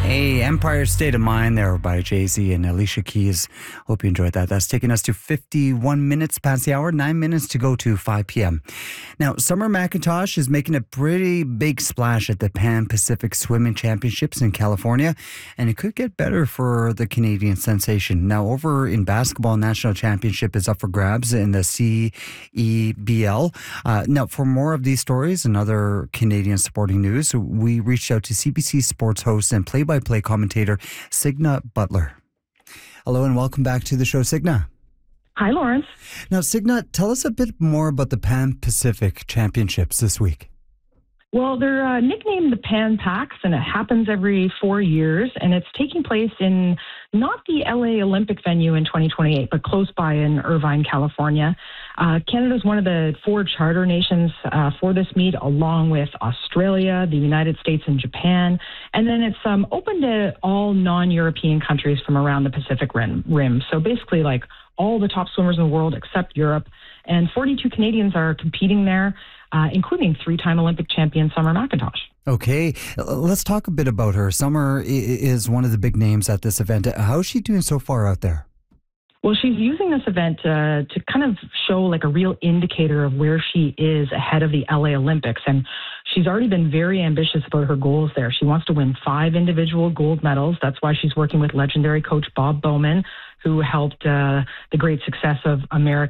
Hey, Empire State of Mind there by Jay-Z and Alicia Keys. Hope you enjoyed that. That's taking us to 51 minutes past the hour, 9 minutes to go to 5 p.m. Now, Summer McIntosh is making a pretty big splash at the Pan Pacific Swimming Championships in California, and it could get better for the Canadian sensation. Now, over in basketball, National Championship is up for grabs in the CEBL. Now, for more of these stories and other Canadian sporting news, we reached out to CBC Sports host and play-by-play commentator Signa Butler. Hello and welcome back to the show, Signa. Hi, Lawrence. Now, Signa, tell us a bit more about the Pan Pacific Championships this week. Well, they're nicknamed the Pan Pacs, and it happens every 4 years, and it's taking place in not the LA Olympic venue in 2028, but close by in Irvine, California. Canada is one of the 4 charter nations for this meet, along with Australia, the United States, and Japan. And then it's open to all non-European countries from around the Pacific Rim. So basically, like all the top swimmers in the world except Europe. And 42 Canadians are competing there, including 3-time Olympic champion Summer McIntosh. Okay, let's talk a bit about her. Summer is one of the big names at this event. How is she doing so far out there? Well, she's using this event to kind of show like a real indicator of where she is ahead of the LA Olympics. And she's already been very ambitious about her goals there. She wants to win 5 individual gold medals. That's why she's working with legendary coach Bob Bowman, who helped the great success of America